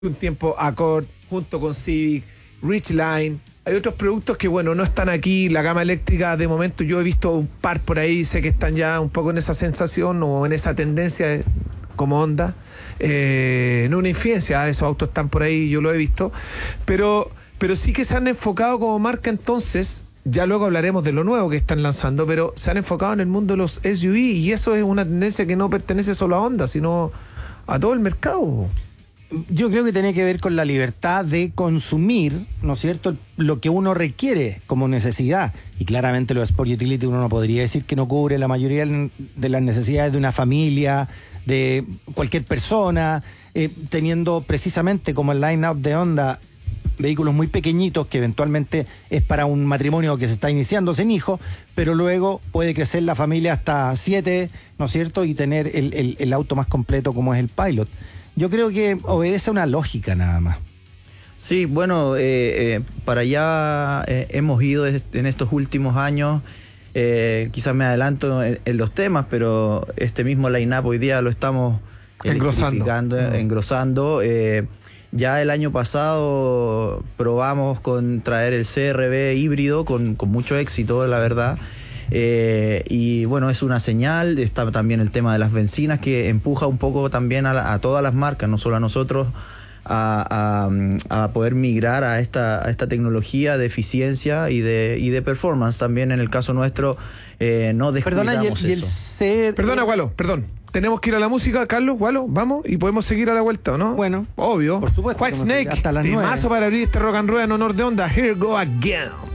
un tiempo Accord, junto con Civic, Ridgeline. Hay otros productos que, bueno, no están aquí. La gama eléctrica, de momento, yo he visto un par por ahí, sé que están ya un poco en esa sensación o en esa tendencia como Honda. No una infidencia, esos autos están por ahí, yo lo he visto. Pero sí que se han enfocado como marca entonces. Ya luego hablaremos de lo nuevo que están lanzando, pero se han enfocado en el mundo de los SUV y eso es una tendencia que no pertenece solo a Honda, sino a todo el mercado. Yo creo que tiene que ver con la libertad de consumir, ¿no es cierto?, lo que uno requiere como necesidad. Y claramente los Sport Utility uno no podría decir que no cubre la mayoría de las necesidades de una familia, de cualquier persona, teniendo precisamente como el line-up de Honda vehículos muy pequeñitos que eventualmente es para un matrimonio que se está iniciando sin hijos, pero luego puede crecer la familia hasta 7, ¿no es cierto?, y tener el auto más completo como es el Pilot. Yo creo que obedece a una lógica nada más. Sí, bueno, para allá hemos ido en estos últimos años. Quizás me adelanto en los temas, pero este mismo line-up hoy día lo estamos engrosando. Ya el año pasado probamos con traer el CR-V híbrido con mucho éxito, la verdad. Y bueno, es una señal. Está también el tema de las bencinas que empuja un poco también a todas las marcas, no solo a nosotros, a poder migrar a esta tecnología de eficiencia y de performance. También en el caso nuestro no descuidamos eso. Perdona, Gualo, perdón. Tenemos que ir a la música, Carlos, Gualo, vamos, y podemos seguir a la vuelta, ¿o no? Bueno, obvio. Por supuesto. Whitesnake, Hasta las 9. Temazo para abrir este rock and roll en honor de Honda. Here go again.